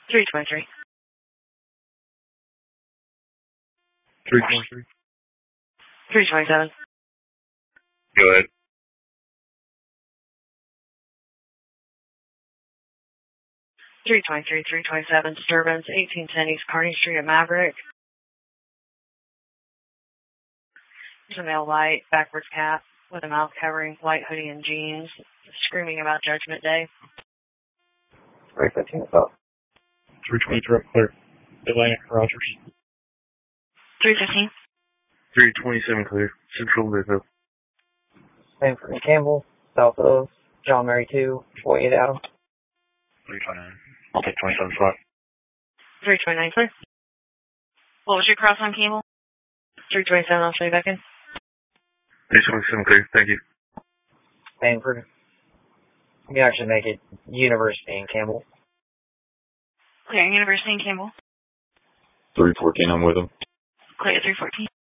323. 323. 327. Go ahead. 323, 327, disturbance, 1810 East Kearney Street at Maverick. There's a male light, backwards cap, with a mouth covering, white hoodie and jeans, screaming about Judgment Day. 315 about. 323, clear. Atlantic Rogers. 315. 327, clear. Central Louisville. Sanford and Campbell, south of John Mary 2, 48 Adams. 329. I'll take 27 spot. 329, clear. What was your cross on Campbell? 327, I'll show you back in. 327, clear. Thank you. Sanford. You can actually make it University and Campbell. Clear, University and Campbell. 314, I'm with him. Clear, 314.